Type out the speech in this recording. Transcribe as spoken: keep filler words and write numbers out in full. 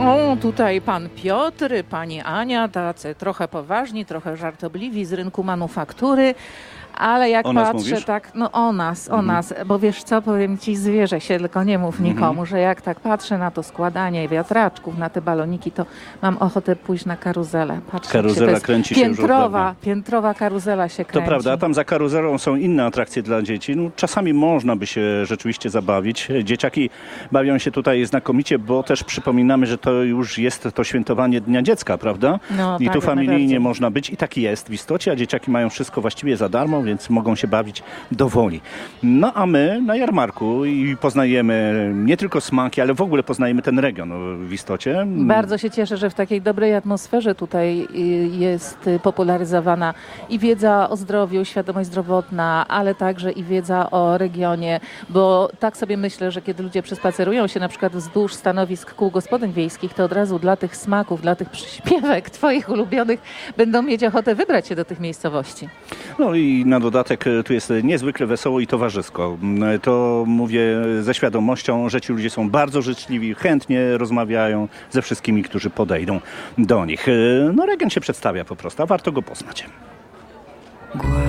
O, tutaj pan Piotr, pani Ania, tacy trochę poważni, trochę żartobliwi z rynku manufaktury. Ale jak o nas patrzę mówisz? tak, no o nas, o Mhm. nas, bo wiesz co, powiem ci, zwierzę się, tylko nie mów nikomu, Mhm. że jak tak patrzę na to składanie wiatraczków, na te baloniki, to mam ochotę pójść na karuzelę. Patrzę, jak Karuzela się, to jest kręci się już od piętrowa, dawna. piętrowa karuzela się To kręci. prawda, tam za karuzelą są inne atrakcje dla dzieci. No, czasami można by się rzeczywiście zabawić. Dzieciaki bawią się tutaj znakomicie, bo też przypominamy, że to już jest to świętowanie Dnia Dziecka, prawda? No, I tak, tu jak familijnie najbardziej. można być i tak jest w istocie, a dzieciaki mają wszystko właściwie za darmo, więc mogą się bawić do woli. No a my na jarmarku i poznajemy nie tylko smaki, ale w ogóle poznajemy ten region w istocie. Bardzo się cieszę, że w takiej dobrej atmosferze tutaj y, jest y, popularyzowana i wiedza o zdrowiu, świadomość zdrowotna, ale także i wiedza o regionie, bo tak sobie myślę, że kiedy ludzie przespacerują się na przykład wzdłuż stanowisk kół gospodyń wiejskich, to od razu dla tych smaków, dla tych przyśpiewek twoich ulubionych będą mieć ochotę wybrać się do tych miejscowości. No i na dodatek tu jest niezwykle wesoło i towarzysko. To mówię ze świadomością, że ci ludzie są bardzo życzliwi, chętnie rozmawiają ze wszystkimi, którzy podejdą do nich. No region się przedstawia po prostu, a warto go poznać. Głos